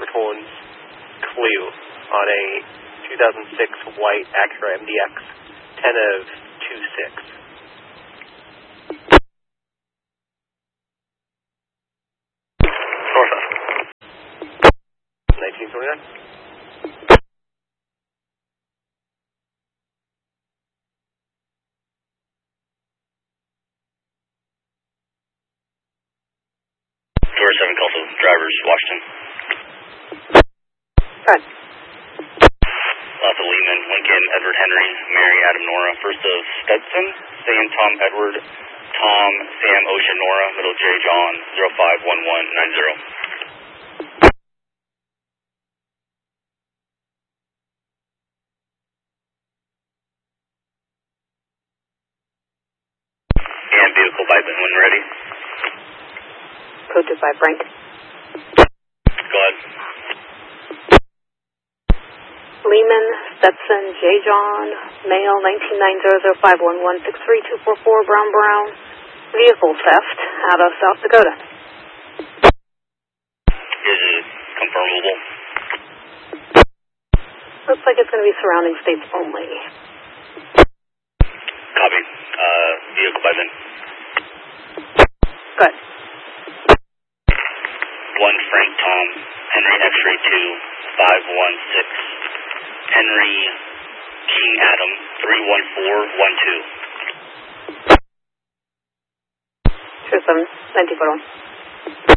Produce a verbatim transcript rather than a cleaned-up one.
returns Clue on a two thousand six white Acura M D X ten of two six. nineteen twenty-nine. Door seven Kelso, drivers, Washington. Good. Lots of Lehman, Lincoln, Edward Henry, Mary, Adam, Nora. First of Stetson, Sam, Tom, Edward, Tom, Sam, Ocean, Nora. Middle J, John, zero five one one nine zero. And vehicle by Ben when ready. Code two five, Frank. Go ahead. Lehman, Stetson, J. John, male, nineteen nine zero zero five one one six three two four four, Brown Brown. Vehicle theft out of South Dakota. Is it confirmable? Looks like it's going to be surrounding states only. Copy. Uh, vehicle by Ben. Good. One Frank Tom, Henry X-ray two, five one six. Henry King Adam, three one four one two. Sure, seven, nineteen forty-one.